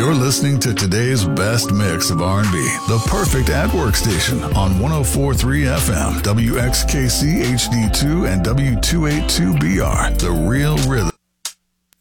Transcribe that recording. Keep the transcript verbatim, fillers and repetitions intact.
You're listening to today's best mix of R and B, the perfect at-work station on one oh four point three F M, W X K C H D two and W two eighty-two B R, the real rhythm.